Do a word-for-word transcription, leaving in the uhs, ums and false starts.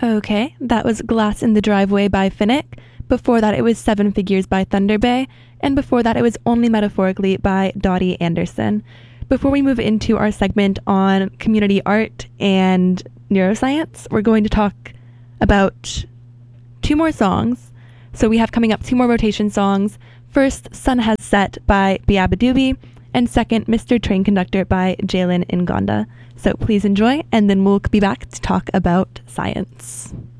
Okay, that was Glass in the Driveway by Finnick. Before that, it was Seven Figures by Thunder Bay. And before that, it was Only Metaphorically by Dottie Anderson. Before we move into our segment on community art and neuroscience, we're going to talk about two more songs. So we have coming up two more rotation songs. First, Sun Has Set by Biabadoobie, and second, Mister Train Conductor by Jalen Ngonda. So please enjoy, and then we'll be back to talk about science.